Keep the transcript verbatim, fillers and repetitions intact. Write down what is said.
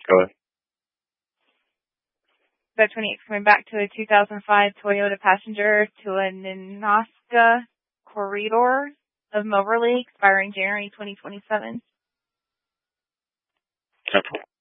Go ahead. Feb twenty-eighth, coming back to a two thousand five Toyota Passenger to a Nenaska Corridor of Moberly, expiring January twenty twenty-seven. Temporal.